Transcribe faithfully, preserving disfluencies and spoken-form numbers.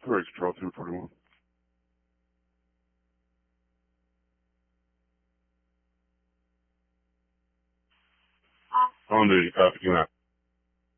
Correct, Control two forty-one. On duty, copy, you out.